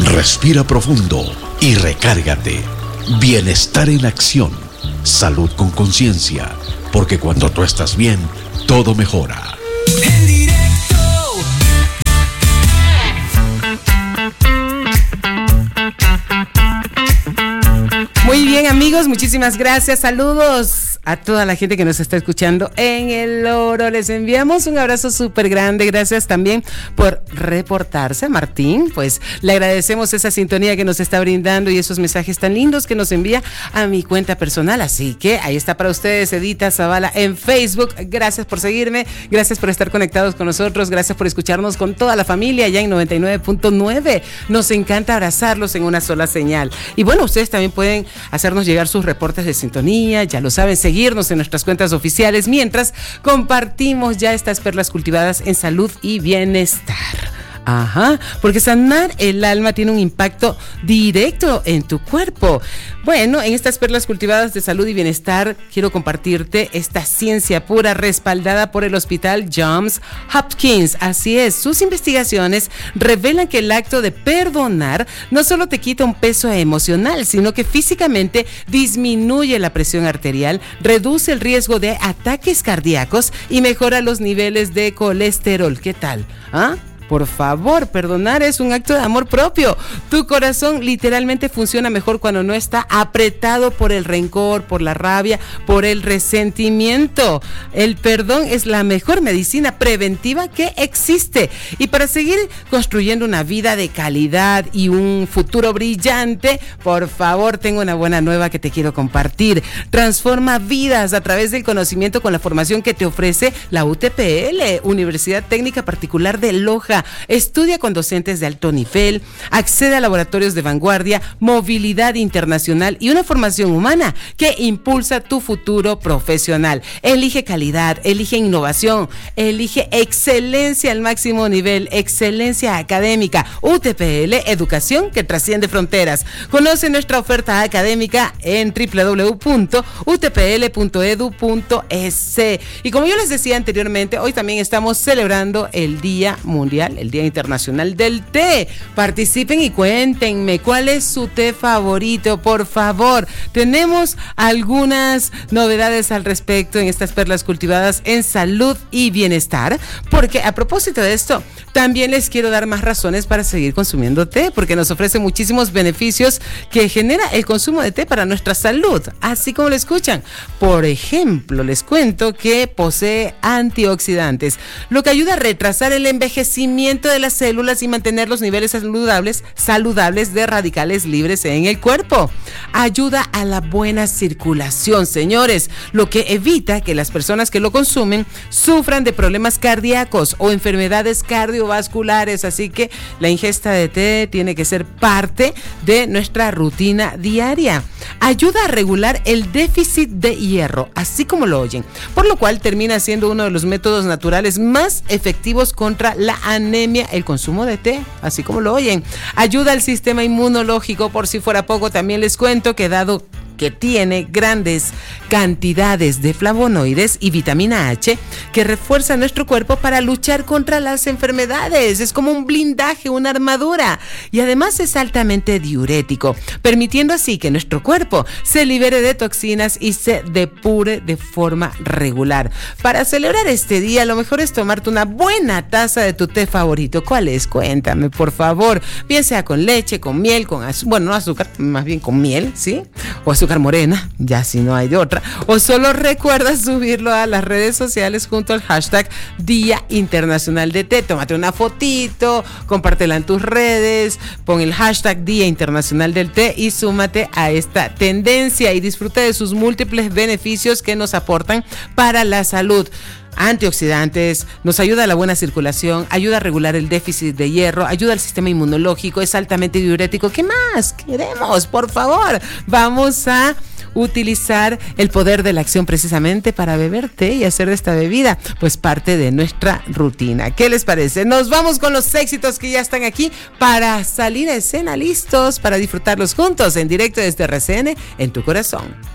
Respira profundo y recárgate. Bienestar en acción. Salud con conciencia. Porque cuando tú estás bien, todo mejora. En directo. Muy bien, amigos, muchísimas gracias. Saludos a toda la gente que nos está escuchando en El Oro. Les enviamos un abrazo súper grande. Gracias también por reportarse, Martín. Pues le agradecemos esa sintonía que nos está brindando y esos mensajes tan lindos que nos envía a mi cuenta personal. Así que ahí está para ustedes, Edita Zavala en Facebook. Gracias por seguirme, gracias por estar conectados con nosotros, gracias por escucharnos con toda la familia allá en 99.9. Nos encanta abrazarlos en una sola señal. Y bueno, ustedes también pueden hacernos llegar sus reportes de sintonía, ya lo saben, seguirnos en nuestras cuentas oficiales mientras compartimos ya estas perlas cultivadas en salud y bienestar. Ajá, porque sanar el alma tiene un impacto directo en tu cuerpo. Bueno, en estas perlas cultivadas de salud y bienestar quiero compartirte esta ciencia pura respaldada por el Hospital Johns Hopkins. Así es, sus investigaciones revelan que el acto de perdonar no solo te quita un peso emocional, sino que físicamente disminuye la presión arterial, reduce el riesgo de ataques cardíacos y mejora los niveles de colesterol. ¿Qué tal? ¿Ah? Por favor, perdonar es un acto de amor propio. Tu corazón literalmente funciona mejor cuando no está apretado por el rencor, por la rabia, por el resentimiento. El perdón es la mejor medicina preventiva que existe. Y para seguir construyendo una vida de calidad y un futuro brillante, por favor, tengo una buena nueva que te quiero compartir. Transforma vidas a través del conocimiento con la formación que te ofrece la UTPL, Universidad Técnica Particular de Loja. Estudia con docentes de alto nivel, accede a laboratorios de vanguardia, movilidad internacional y una formación humana que impulsa tu futuro profesional. Elige calidad, elige innovación, elige excelencia al máximo nivel, excelencia académica. UTPL, educación que trasciende fronteras. Conoce nuestra oferta académica en www.utpl.edu.es. Y como yo les decía anteriormente, hoy también estamos celebrando el Día Mundial, el Día Internacional del Té. Participen y cuéntenme cuál es su té favorito, por favor. Tenemos algunas novedades al respecto en estas perlas cultivadas en salud y bienestar, porque a propósito de esto, también les quiero dar más razones para seguir consumiendo té, porque nos ofrece muchísimos beneficios que genera el consumo de té para nuestra salud, así como lo escuchan. Por ejemplo, les cuento que posee antioxidantes, lo que ayuda a retrasar el envejecimiento de las células y mantener los niveles saludables de radicales libres en el cuerpo. Ayuda a la buena circulación, señores, lo que evita que las personas que lo consumen sufran de problemas cardíacos o enfermedades cardiovasculares. Así que la ingesta de té tiene que ser parte de nuestra rutina diaria. Ayuda a regular el déficit de hierro, así como lo oyen, por lo cual termina siendo uno de los métodos naturales más efectivos contra la anemia, el consumo de té, así como lo oyen. Ayuda al sistema inmunológico, por si fuera poco, también les cuento que dado que tiene grandes cantidades de flavonoides y vitamina H que refuerza nuestro cuerpo para luchar contra las enfermedades. Es como un blindaje, una armadura, y además es altamente diurético, permitiendo así que nuestro cuerpo se libere de toxinas y se depure de forma regular. Para celebrar este día, lo mejor es tomarte una buena taza de tu té favorito. ¿Cuál es? Cuéntame, por favor. Bien sea con leche, con miel, con azúcar, bueno, no azúcar, más bien con miel, ¿sí? O azúcar morena, ya si no hay de otra, o solo recuerda subirlo a las redes sociales junto al hashtag Día Internacional de Té. Tómate una fotito, compártela en tus redes, pon el hashtag Día Internacional del Té y súmate a esta tendencia y disfruta de sus múltiples beneficios que nos aportan para la salud. Antioxidantes, nos ayuda a la buena circulación, ayuda a regular el déficit de hierro, ayuda al sistema inmunológico, es altamente diurético. ¿Qué más queremos? Por favor, vamos a utilizar el poder de la acción precisamente para beber té y hacer de esta bebida pues parte de nuestra rutina. ¿Qué les parece? Nos vamos con los éxitos que ya están aquí para salir a escena, listos para disfrutarlos juntos en directo desde RCN en tu corazón.